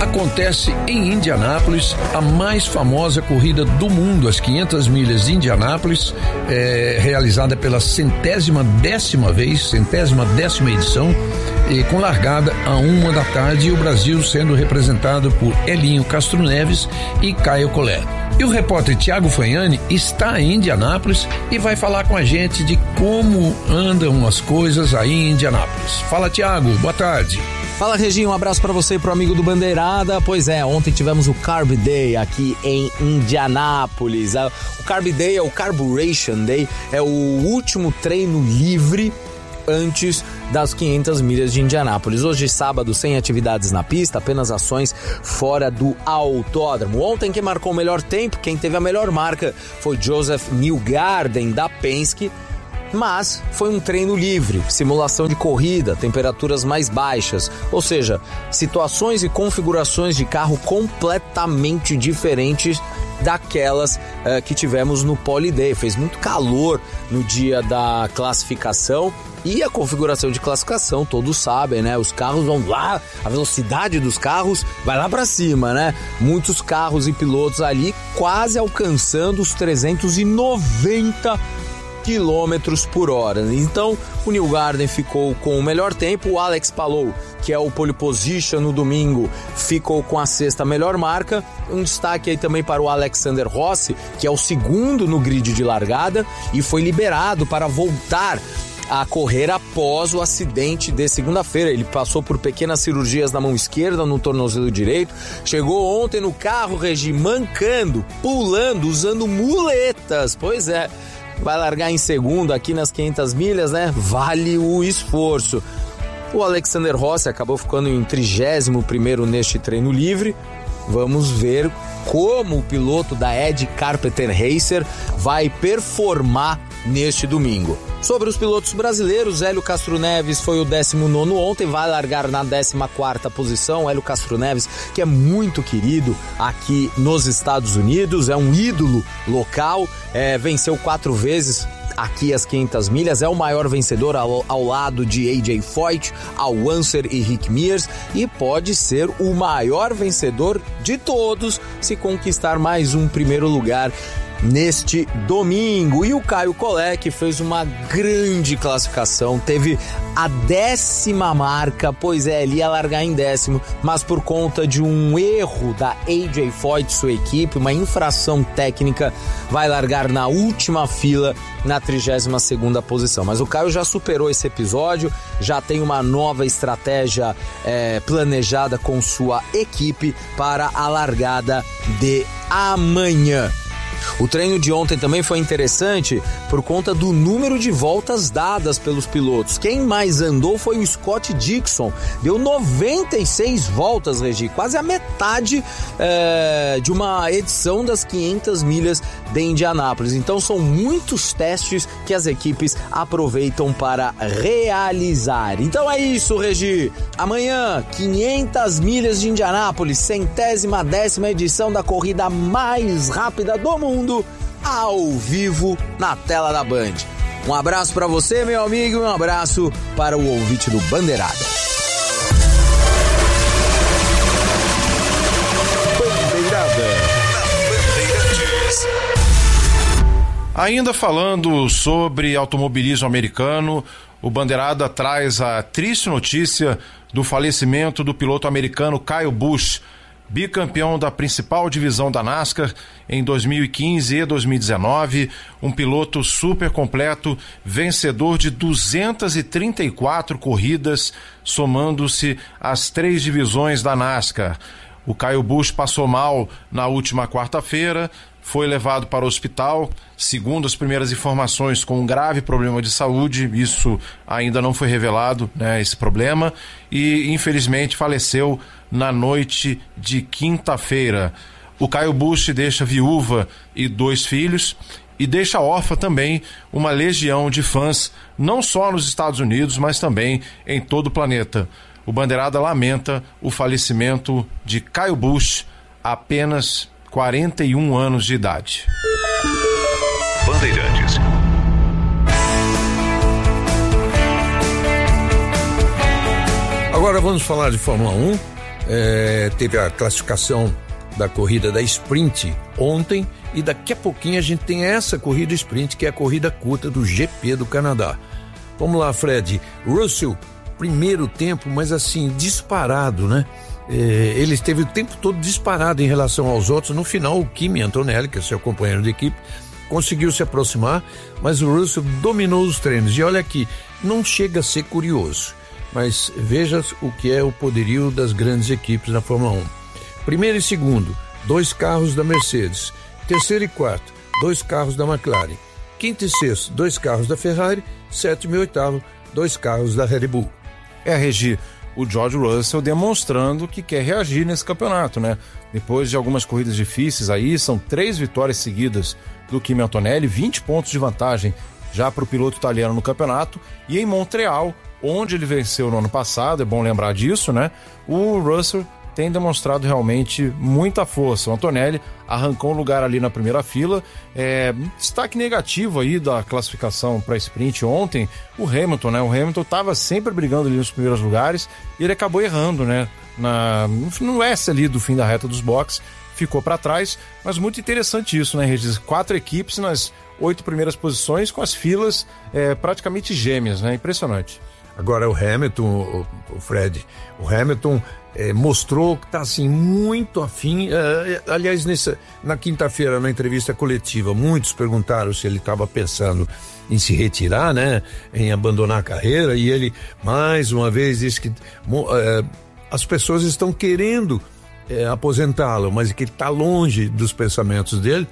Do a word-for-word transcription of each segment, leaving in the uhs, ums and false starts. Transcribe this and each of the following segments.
Acontece em Indianápolis, a mais famosa corrida do mundo, as quinhentas milhas de Indianápolis, é, realizada pela centésima décima vez, centésima décima edição, e com largada a uma da tarde, e o Brasil sendo representado por Elinho Castro Neves e Caio Collet. E o repórter Tiago Fagnani está em Indianápolis e vai falar com a gente de como andam as coisas aí em Indianápolis. Fala, Tiago, boa tarde. Fala, Reginho, um abraço para você e pro amigo do Bandeirada. Pois é, ontem tivemos o Carb Day aqui em Indianápolis. O Carb Day é o Carburation Day, é o último treino livre antes das quinhentas milhas de Indianápolis. Hoje, sábado, sem atividades na pista, apenas ações fora do autódromo. Ontem, quem marcou o melhor tempo, quem teve a melhor marca, foi Joseph Newgarden, da Penske, mas foi um treino livre, simulação de corrida, temperaturas mais baixas, ou seja, situações e configurações de carro completamente diferentes daquelas uh, que tivemos no Pole Day. Fez muito calor no dia da classificação. E a configuração de classificação, todos sabem, né? Os carros vão lá, a velocidade dos carros vai lá pra cima, né? Muitos carros e pilotos ali quase alcançando os trezentos e noventa quilômetros por hora. Então, o Newgarden ficou com o melhor tempo, o Alex Palou, que é o pole position no domingo, ficou com a sexta melhor marca. Um destaque aí também para o Alexander Rossi, que é o segundo no grid de largada e foi liberado para voltar a correr após o acidente de segunda-feira. Ele passou por pequenas cirurgias na mão esquerda, no tornozelo direito, chegou ontem no carro, Regi, mancando, pulando, usando muletas. Pois é, vai largar em segundo aqui nas quinhentas milhas, né? Vale o esforço. O Alexander Rossi acabou ficando em trigésimo primeiro neste treino livre. Vamos ver como o piloto da Ed Carpenter Racer vai performar neste domingo. Sobre os pilotos brasileiros, Hélio Castro Neves foi o décimo nono ontem, vai largar na décima quarta posição. Hélio Castro Neves, que é muito querido aqui nos Estados Unidos, é um ídolo local, é, venceu quatro vezes aqui as quinhentas milhas, é o maior vencedor ao, ao lado de A J Foyt, Al Unser e Rick Mears, e pode ser o maior vencedor de todos se conquistar mais um primeiro lugar neste domingo. E o Caio Collet, que fez uma grande classificação, teve a décima marca, pois é, ele ia largar em décimo, mas por conta de um erro da A J Foyt, sua equipe, uma infração técnica, vai largar na última fila, na trigésima segunda posição. Mas o Caio já superou esse episódio, já tem uma nova estratégia é, planejada com sua equipe para a largada de amanhã. O treino de ontem também foi interessante por conta do número de voltas dadas pelos pilotos. Quem mais andou foi o Scott Dixon, deu noventa e seis voltas, Regi, quase a metade é, de uma edição das quinhentas milhas de Indianápolis. Então são muitos testes que as equipes aproveitam para realizar. Então é isso, Regi. Amanhã, quinhentas milhas de Indianápolis, centésima décima edição da corrida mais rápida do mundo, ao vivo na tela da Band. Um abraço para você, meu amigo, e um abraço para o ouvinte do Bandeirada. Bandeirada. Ainda falando sobre automobilismo americano, o Bandeirada traz a triste notícia do falecimento do piloto americano Kyle Busch, bicampeão da principal divisão da NASCAR em dois mil e quinze e dois mil e dezenove, um piloto super completo, vencedor de duzentas e trinta e quatro corridas, somando-se às três divisões da NASCAR. O Kyle Busch passou mal na última quarta-feira, foi levado para o hospital, segundo as primeiras informações, com um grave problema de saúde. Isso ainda não foi revelado, né, esse problema, e infelizmente faleceu na noite de quinta-feira. O Kyle Busch deixa viúva e dois filhos, e deixa órfã também uma legião de fãs, não só nos Estados Unidos, mas também em todo o planeta. O Bandeirada lamenta o falecimento de Kyle Busch, apenas quarenta e um anos de idade. Bandeirantes. Agora vamos falar de Fórmula um. é, teve a classificação da corrida da sprint ontem e daqui a pouquinho a gente tem essa corrida sprint, que é a corrida curta do G P do Canadá. Vamos lá, Fred. Russell, primeiro tempo, mas assim, disparado, né? É, ele esteve o tempo todo disparado em relação aos outros. No final, o Kimi Antonelli, que é seu companheiro de equipe, conseguiu se aproximar, mas o Russell dominou os treinos. E olha aqui, não chega a ser curioso, mas veja o que é o poderio das grandes equipes na Fórmula um. Primeiro e segundo, dois carros da Mercedes. Terceiro e quarto, dois carros da McLaren. Quinto e sexto, dois carros da Ferrari. Sétimo e oitavo, dois carros da Red Bull. É, Regi, o George Russell demonstrando que quer reagir nesse campeonato, né? Depois de algumas corridas difíceis aí, são três vitórias seguidas do Kimi Antonelli, vinte pontos de vantagem já para o piloto italiano no campeonato. E em Montreal, onde ele venceu no ano passado, é bom lembrar disso, né? O Russell tem demonstrado realmente muita força. O Antonelli arrancou um lugar ali na primeira fila. É, destaque negativo aí da classificação para sprint ontem, o Hamilton, né? O Hamilton estava sempre brigando ali nos primeiros lugares e ele acabou errando, né? Na, no S ali do fim da reta dos boxes, ficou para trás, mas muito interessante isso, né, Regis? Quatro equipes nas oito primeiras posições com as filas é, praticamente gêmeas, né? Impressionante. Agora o Hamilton, o, o Fred, o Hamilton é, mostrou que está assim muito afim. É, aliás, nessa, na quinta-feira, na entrevista coletiva, muitos perguntaram se ele estava pensando em se retirar, né, em abandonar a carreira, e ele mais uma vez disse que é, as pessoas estão querendo é, aposentá-lo, mas que ele está longe dos pensamentos dele.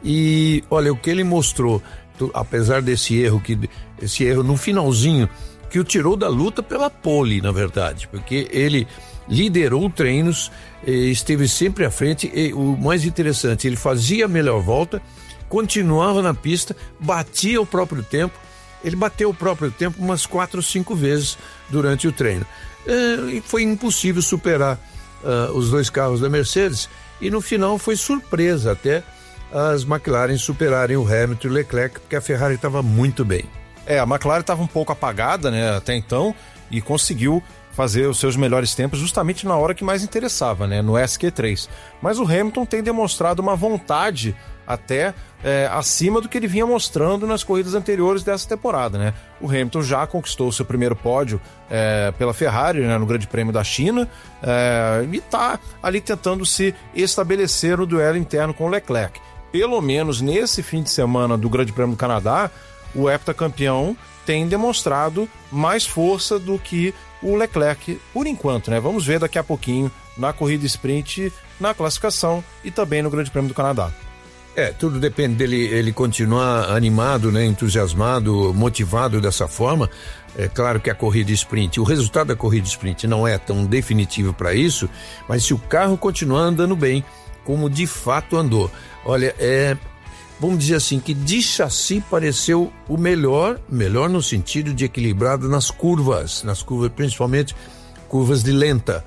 E olha, o que ele mostrou, apesar desse erro, que esse erro no finalzinho, que o tirou da luta pela pole, na verdade, porque ele liderou treinos, esteve sempre à frente, e o mais interessante, ele fazia a melhor volta, continuava na pista, batia o próprio tempo. Ele bateu o próprio tempo umas quatro ou cinco vezes durante o treino. E foi impossível superar uh, os dois carros da Mercedes, e no final foi surpresa até as McLaren superarem o Hamilton e o Leclerc, porque a Ferrari estava muito bem. É, a McLaren estava um pouco apagada, né, até então, e conseguiu fazer os seus melhores tempos justamente na hora que mais interessava, né, no S Q três. Mas o Hamilton tem demonstrado uma vontade até é, acima do que ele vinha mostrando nas corridas anteriores dessa temporada, né? O Hamilton já conquistou o seu primeiro pódio é, pela Ferrari, né, no Grande Prêmio da China, é, e está ali tentando se estabelecer no duelo interno com o Leclerc. Pelo menos nesse fim de semana do Grande Prêmio do Canadá, o heptacampeão tem demonstrado mais força do que o Leclerc, por enquanto, né? Vamos ver daqui a pouquinho na corrida sprint, na classificação e também no Grande Prêmio do Canadá. É, tudo depende dele ele continuar animado, né, entusiasmado, motivado dessa forma. É claro que a corrida sprint, o resultado da corrida sprint não é tão definitivo para isso, mas se o carro continuar andando bem, como de fato andou, olha, é, vamos dizer assim, que de chassi pareceu o melhor, melhor no sentido de equilibrado nas curvas, nas curvas, principalmente curvas de lenta.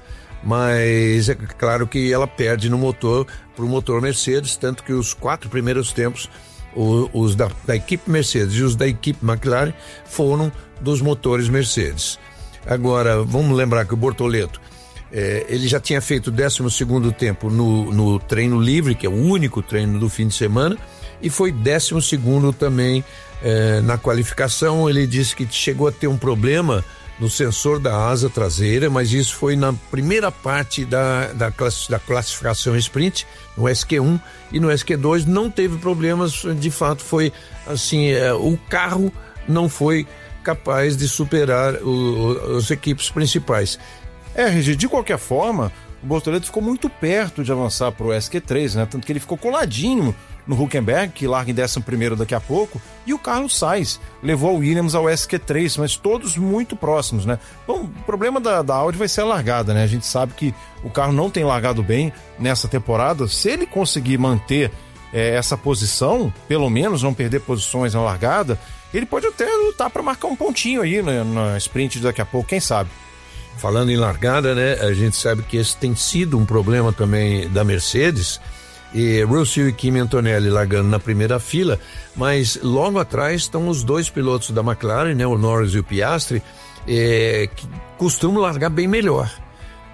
Mas é claro que ela perde no motor para o motor Mercedes, tanto que os quatro primeiros tempos, os, os da, da equipe Mercedes e os da equipe McLaren foram dos motores Mercedes. Agora, vamos lembrar que o Bortoleto, é, ele já tinha feito o décimo segundo tempo no, no treino livre, que é o único treino do fim de semana, e foi décimo segundo também é, na qualificação. Ele disse que chegou a ter um problema no sensor da asa traseira, mas isso foi na primeira parte da, da, class, da classificação sprint, no S Q um, e no S Q dois não teve problemas, de fato foi assim, é, o carro não foi capaz de superar o, o, as equipes principais. É, Regi, de qualquer forma, o Bortoleto ficou muito perto de avançar para o S Q três, né? Tanto que ele ficou coladinho no Hülkenberg, que larga em décimo primeiro daqui a pouco, e o Carlos Sainz levou a Williams ao S Q três, mas todos muito próximos, né? Bom, o problema da, da Audi vai ser a largada, né? A gente sabe que o carro não tem largado bem nessa temporada. Se ele conseguir manter é, essa posição, pelo menos não perder posições na largada, ele pode até lutar para marcar um pontinho aí na, na sprint daqui a pouco, quem sabe? Falando em largada, né? A gente sabe que esse tem sido um problema também da Mercedes, e Russell e Kimi Antonelli largando na primeira fila, mas logo atrás estão os dois pilotos da McLaren, né, o Norris e o Piastri, é, que costumam largar bem melhor.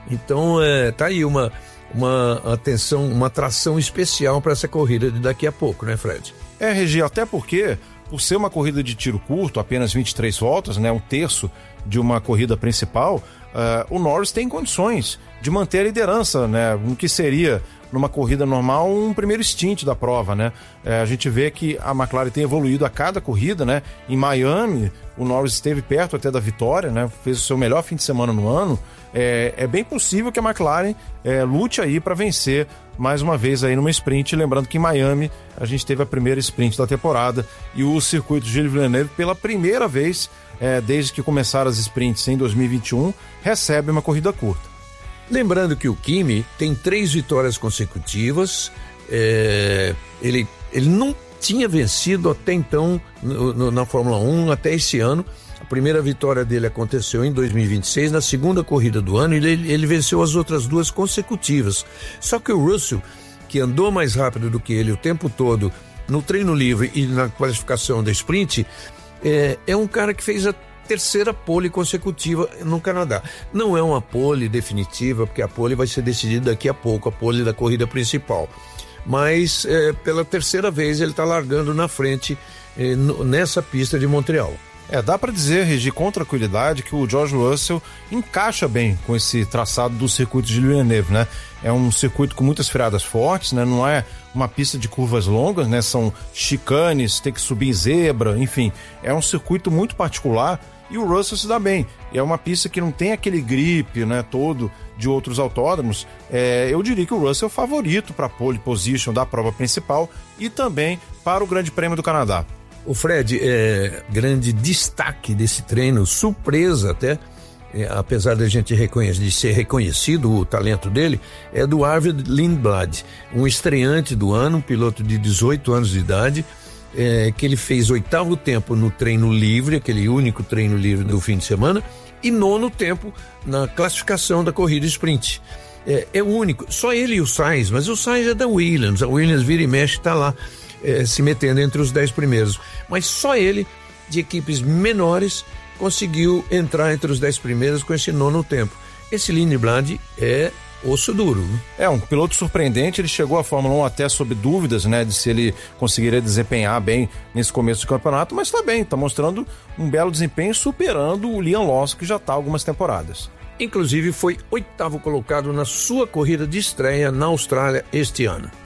Então, é, tá aí uma, uma atenção, uma atração especial para essa corrida de daqui a pouco, né, Fred? É, Regi, até porque, por ser uma corrida de tiro curto, apenas vinte e três voltas, né, um terço de uma corrida principal, uh, o Norris tem condições de manter a liderança, né, no que seria, numa corrida normal, um primeiro stint da prova, né? É, a gente vê que a McLaren tem evoluído a cada corrida, né? Em Miami, o Norris esteve perto até da vitória, né? Fez o seu melhor fim de semana no ano. É, é bem possível que a McLaren é, lute aí para vencer mais uma vez aí numa sprint. Lembrando que em Miami a gente teve a primeira sprint da temporada e o circuito Gilles Villeneuve, pela primeira vez é, desde que começaram as sprints em dois mil e vinte e um, recebe uma corrida curta. Lembrando que o Kimi tem três vitórias consecutivas, é, ele, ele não tinha vencido até então no, no, na Fórmula um, até esse ano. A primeira vitória dele aconteceu em dois mil e vinte e seis, na segunda corrida do ano, e ele, ele venceu as outras duas consecutivas. Só que o Russell, que andou mais rápido do que ele o tempo todo no treino livre e na qualificação da sprint, é, é um cara que fez a terceira pole consecutiva no Canadá. Não é uma pole definitiva, porque a pole vai ser decidida daqui a pouco, a pole da corrida principal. Mas é, pela terceira vez ele está largando na frente é, no, nessa pista de Montreal. É, dá para dizer, Regi, com tranquilidade, que o George Russell encaixa bem com esse traçado do circuito de Villeneuve, né? É um circuito com muitas freadas fortes, né? Não é uma pista de curvas longas, né? São chicanes, tem que subir em zebra, enfim. É um circuito muito particular e o Russell se dá bem. É uma pista que não tem aquele grip, né, todo de outros autódromos. É, eu diria que o Russell é o favorito para a pole position da prova principal e também para o Grande Prêmio do Canadá. O Fred, é grande destaque desse treino, surpresa até, é, apesar da gente reconhecer, de ser reconhecido o talento dele, é do Arvid Lindblad, um estreante do ano, um piloto de dezoito anos de idade, é, que ele fez oitavo tempo no treino livre, aquele único treino livre do fim de semana, e nono tempo na classificação da corrida sprint. É, é o único, só ele e o Sainz, mas o Sainz é da Williams, a Williams vira e mexe, está lá é, se metendo entre os dez primeiros, mas só ele, de equipes menores, conseguiu entrar entre os dez primeiros com esse nono tempo. Esse Lindblad é osso duro. É um piloto surpreendente, ele chegou à Fórmula um até sob dúvidas, né, de se ele conseguiria desempenhar bem nesse começo do campeonato, mas está bem, está mostrando um belo desempenho, superando o Liam Lawson, que já está há algumas temporadas. Inclusive foi oitavo colocado na sua corrida de estreia na Austrália este ano.